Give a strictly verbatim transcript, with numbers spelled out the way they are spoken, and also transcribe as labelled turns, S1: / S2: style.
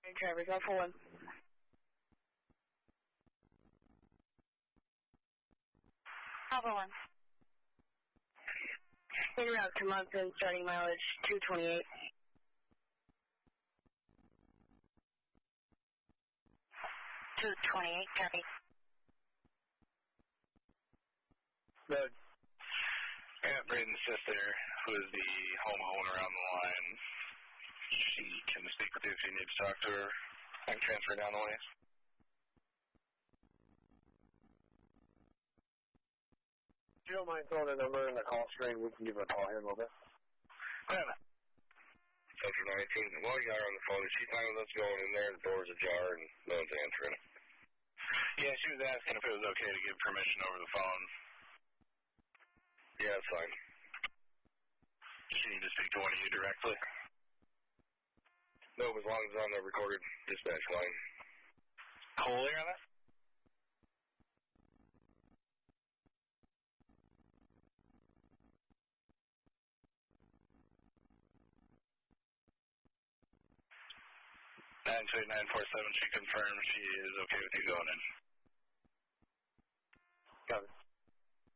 S1: Traverse, Alpha one. Alpha one. En route to Munson, starting mileage two twenty-eight. two twenty-eight, copy.
S2: Good.
S3: I got Braden's sister, who is the homeowner on the line. She can speak with you if you need to talk to her. I can transfer down the way.
S2: If you don't mind throwing a number in the call screen, we can give her a call here in a little bit.
S3: Yeah.
S4: Central nineteen, while you are on the phone, is she fine with us going in there? The door's ajar and no one's answering.
S3: Yeah, she was asking if it was okay to give permission over the phone.
S4: Yeah, that's fine.
S3: Does she need to speak to one of you directly?
S4: No, as long as it's on the recorded dispatch line.
S3: Hold there on that? nine two eight nine four seven, she confirms she is okay with you going in.
S2: Got it.